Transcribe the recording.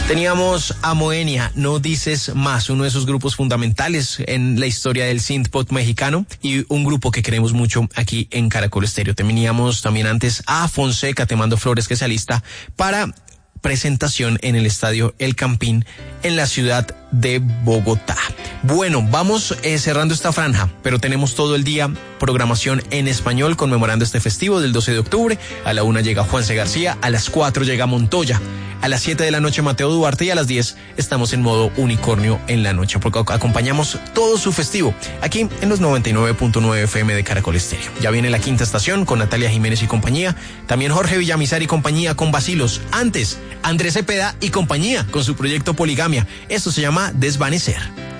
Teníamos a Moenia, No Dices Más, uno de esos grupos fundamentales en la historia del synth-pop mexicano y un grupo que queremos mucho aquí en Caracol Estéreo. Teníamos también antes a Fonseca, Te Mando Flores, que se alista para presentación en el estadio El Campín en la ciudad de Bogotá. Bueno, vamos cerrando esta franja, pero tenemos todo el día programación en español conmemorando este festivo del 12 de octubre. A la 1 llega Juanse García, a las 4 llega Montoya, a las 7 de la noche Mateo Duarte y a las 10 estamos en modo unicornio en la noche, porque acompañamos todo su festivo aquí en los 99.9 FM de Caracol Estéreo. Ya viene la quinta estación con Natalia Jiménez y compañía, también Jorge Villamizar y compañía con Bacilos. Antes, Andrés Cepeda y compañía con su proyecto Poligamia. Esto se llama Desvanecer.